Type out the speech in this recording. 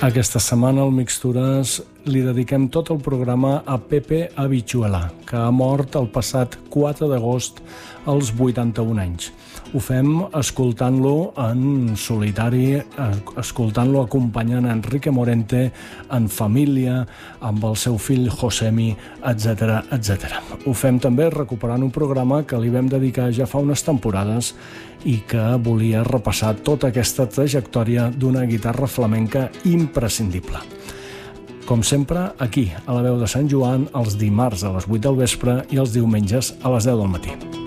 Aquesta setmana al Mixtures li dediquem tot el programa a Pepe Habichuela, que ha mort el passat 4 d'agost als 81 anys. Ho fem escoltant-lo en solitari, escoltant-lo acompanyant Enrique Morente en família, amb el seu fill Josemi, etc, etc. Ho fem també recuperant un programa que li vam dedicar ja fa unes temporades i que volia repassar tota aquesta trajectòria d'una guitarra flamenca imprescindible. Com sempre, aquí, a la veu de Sant Joan, els dimarts a les 8 del vespre i els diumenges a les 10 del matí.